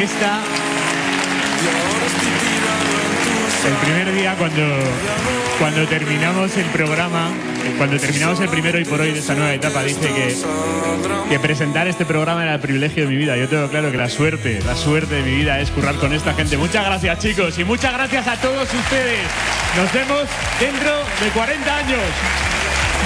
Esta, el primer día cuando terminamos el programa, cuando terminamos el primero y por hoy de esta nueva etapa, dice que presentar este programa era el privilegio de mi vida. Yo tengo claro que la suerte de mi vida es currar con esta gente. Muchas gracias, chicos, y muchas gracias a todos ustedes. Nos vemos dentro de 40 años.